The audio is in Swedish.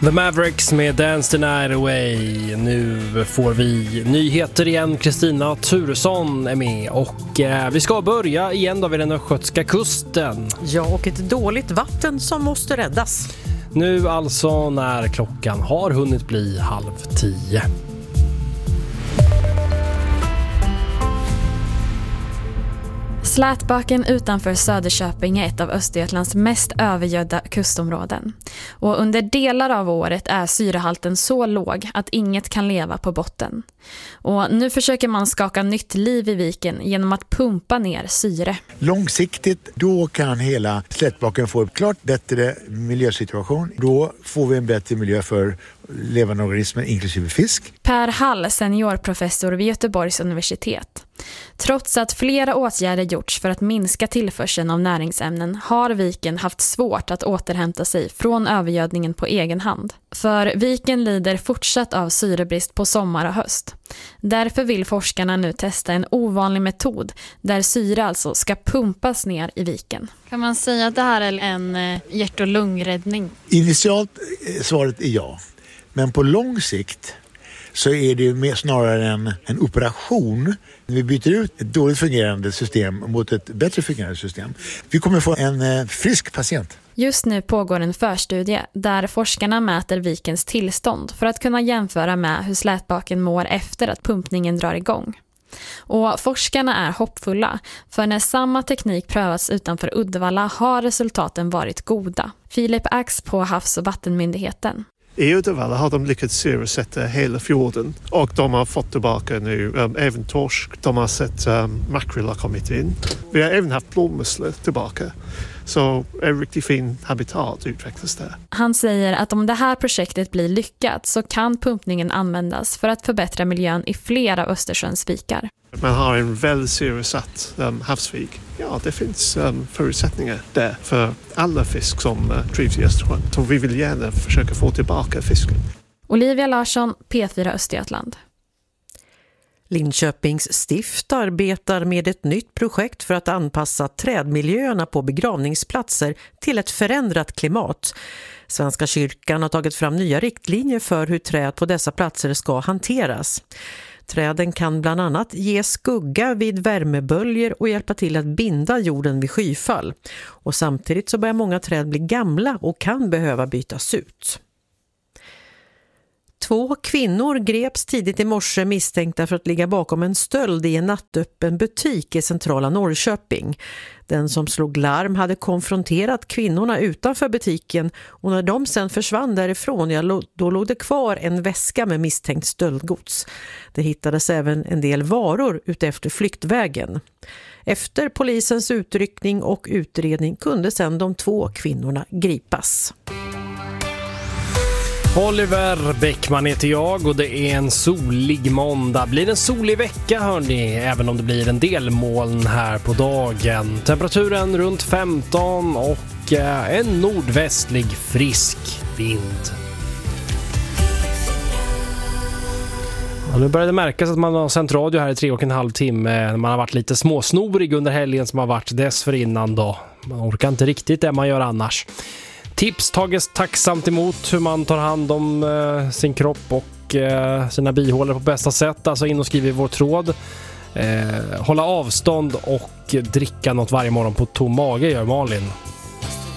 The Mavericks med Dance the Night Away. Nu får vi nyheter igen. Kristina Turesson är med och vi ska börja igen då vid den östgötska kusten. Ja, och ett dåligt vatten som måste räddas. Nu alltså när klockan har hunnit bli 9:30. Slätbaken utanför Söderköping är ett av Östergötlands mest övergödda kustområden. Och under delar av året är syrehalten så låg att inget kan leva på botten. Och nu försöker man skaka nytt liv i viken genom att pumpa ner syre. Långsiktigt, då kan hela slätbaken få en klart bättre miljösituation. Då får vi en bättre miljö för levande organismer inklusive fisk. Per Hall, seniorprofessor vid Göteborgs universitet. Trots att flera åtgärder gjorts för att minska tillförseln av näringsämnen har viken haft svårt att återhämta sig från övergödningen på egen hand. För viken lider fortsatt av syrebrist på sommar och höst. Därför vill forskarna nu testa en ovanlig metod där syre alltså ska pumpas ner i viken. Kan man säga att det här är en hjärt- och lungräddning? Initialt svaret är ja. Men på lång sikt så är det mer snarare en operation. Vi byter ut ett dåligt fungerande system mot ett bättre fungerande system. Vi kommer få en frisk patient. Just nu pågår en förstudie där forskarna mäter vikens tillstånd för att kunna jämföra med hur slätbaken mår efter att pumpningen drar igång. Och forskarna är hoppfulla, för när samma teknik prövats utanför Uddevalla har resultaten varit goda. Filip Ax på Havs- och vattenmyndigheten. I Uddevalla har de lyckats syresätta hela fjorden och de har fått tillbaka nu även torsk. De har sett makrill har kommit in. Vi har även haft blåmusslor tillbaka. Så en riktigt fin habitat utvecklas där. Han säger att om det här projektet blir lyckat så kan pumpningen användas för att förbättra miljön i flera av Östersjöns vikar. Man har en väl syresatt havsvik. Ja, det finns förutsättningar där för alla fisk som trivs i Östersjön. Så vi vill gärna försöka få tillbaka fisken. Olivia Larsson, P4 Östergötland. Linköpings stift arbetar med ett nytt projekt för att anpassa trädmiljöerna på begravningsplatser till ett förändrat klimat. Svenska kyrkan har tagit fram nya riktlinjer för hur träd på dessa platser ska hanteras. Träden kan bland annat ge skugga vid värmeböljer och hjälpa till att binda jorden vid skyfall. Och samtidigt så börjar många träd bli gamla och kan behöva bytas ut. 2 kvinnor greps tidigt i morse misstänkta för att ligga bakom en stöld i en nattöppen butik i centrala Norrköping. Den som slog larm hade konfronterat kvinnorna utanför butiken och när de sen försvann därifrån, då låg det kvar en väska med misstänkt stöldgods. Det hittades även en del varor utefter flyktvägen. Efter polisens utryckning och utredning kunde sedan de 2 kvinnorna gripas. Oliver Bäckman heter jag och det är en solig måndag. Blir en solig vecka hörni, även om det blir en del moln här på dagen. Temperaturen runt 15 och en nordvästlig frisk vind. Och nu börjar det märkas att man har sänt radio här i 3,5 timme. Man har varit lite småsnorig under helgen som har varit dessförinnan då. Man orkar inte riktigt det man gör annars. Tips tages tacksamt emot hur man tar hand om sin kropp och sina bihålor på bästa sätt. Alltså in och skriv i vår tråd. Hålla avstånd och dricka något varje morgon på tom mage gör Malin.